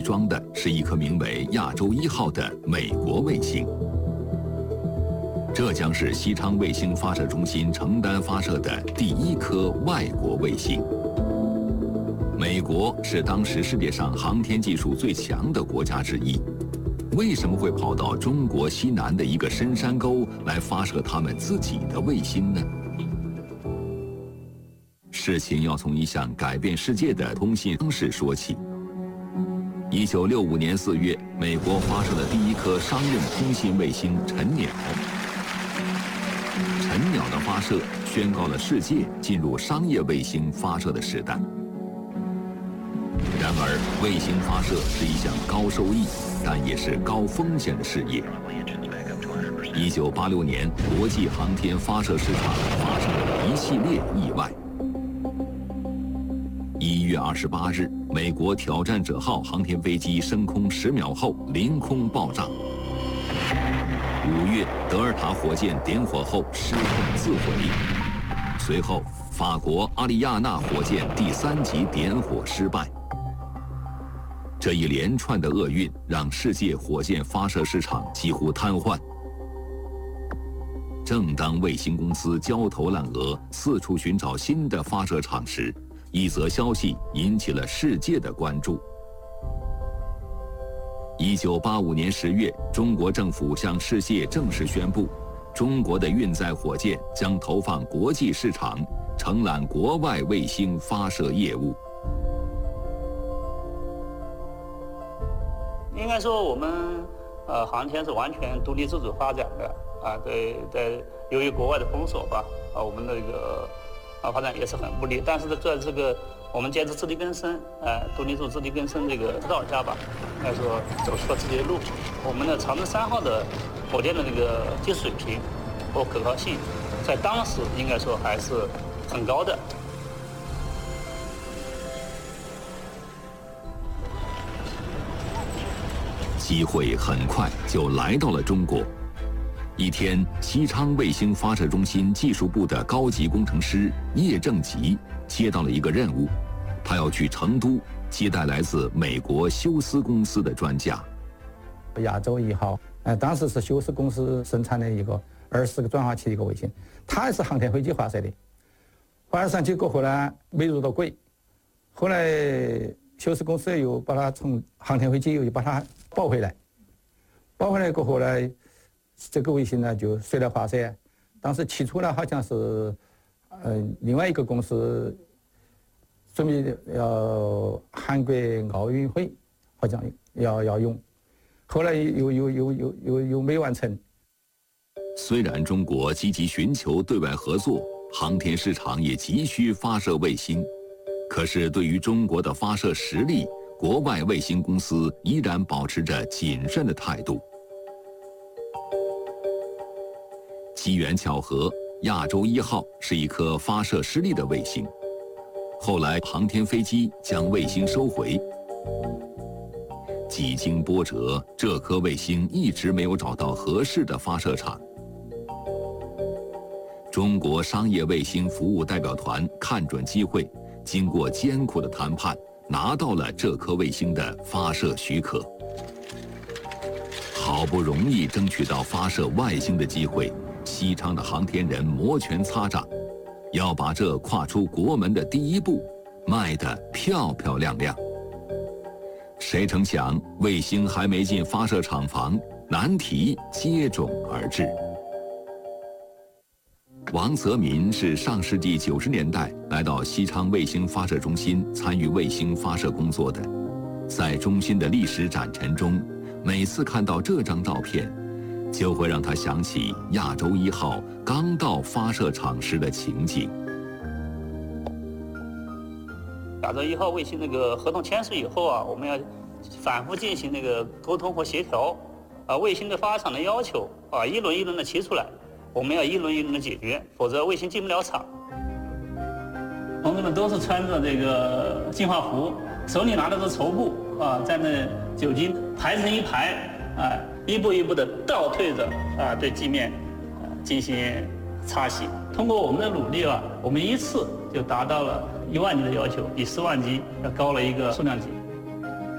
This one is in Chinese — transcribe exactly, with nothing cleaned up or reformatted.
装的是一颗名为亚洲一号的美国卫星。这将是西昌卫星发射中心承担发射的第一颗外国卫星。美国是当时世界上航天技术最强的国家之一，为什么会跑到中国西南的一个深山沟来发射他们自己的卫星呢？事情要从一项改变世界的通信方式说起。一九六五年四月，美国发射了第一颗商用通信卫星晨鸟。晨鸟的发射宣告了世界进入商业卫星发射的时代。然而，卫星发射是一项高收益，但也是高风险的事业。一九八六年，国际航天发射市场发生了一系列意外。一月二十八日，美国挑战者号航天飞机升空十秒后凌空爆炸。五月，德尔塔火箭点火后失控自毁。随后，法国阿里亚纳火箭第三级点火失败。这一连串的厄运让世界火箭发射市场几乎瘫痪。正当卫星公司焦头烂额，四处寻找新的发射场时，一则消息引起了世界的关注。一九八五年十月，中国政府向世界正式宣布，中国的运载火箭将投放国际市场，承揽国外卫星发射业务。 应该说，我们呃航天是完全独立自主发展的啊，对对，由于国外的封锁吧，啊，我们那个啊发展也是很不利。但是在这个我们坚持自力更生，呃，独立自主、自力更生这个指导下吧，应该说走出了自己的路。我们的长征三号的火箭的那个技术水平和可靠性，在当时应该说还是很高的。 机会很快就来到了中国。一天，西昌卫星发射中心技术部的高级工程师叶正吉接到了一个任务，他要去成都接待来自美国休斯公司的专家。 亚洲一号，呃，当时是休斯公司生产的一个二十个转化器的一个卫星，它也是航天飞机发射的，发射上去过后呢，没入到轨，后来休斯公司又把它从航天飞机又把它抱回来，抱回来过后呢，这个卫星呢就随了发射。当时起初呢好像是，呃，另外一个公司准备要韩国奥运会，好像要要用，后来又又又又又又没完成。 虽然中国积极寻求对外合作，航天市场也急需发射卫星，可是对于中国的发射实力，国外卫星公司依然保持着谨慎的态度。机缘巧合，亚洲一号是一颗发射失利的卫星。后来，航天飞机将卫星收回。几经波折，这颗卫星一直没有找到合适的发射场。中国商业卫星服务代表团看准机会，经过艰苦的谈判，拿到了这颗卫星的发射许可。好不容易争取到发射外星的机会，西昌的航天人摩拳擦掌，要把这跨出国门的第一步迈得漂漂亮亮。谁成想，卫星还没进发射厂房，难题接踵而至。王泽民是上世纪九十年代来到西昌卫星发射中心参与卫星发射工作的，在中心的历史展陈中，每次看到这张照片，就会让他想起亚洲一号刚到发射场时的情景。 亚洲一号卫星那个合同签署以后啊，我们要反复进行那个沟通和协调，啊，卫星的发场的要求啊，一轮一轮的提出来，我们要一轮一轮的解决，否则卫星进不了场。同志们都是穿着这个净化服，手里拿的是绸布啊，在那酒精排成一排啊，一步一步的倒退着啊，对地面啊进行擦洗。通过我们的努力啊，我们一次就达到了一万级的要求，比十万级要高了一个数量级。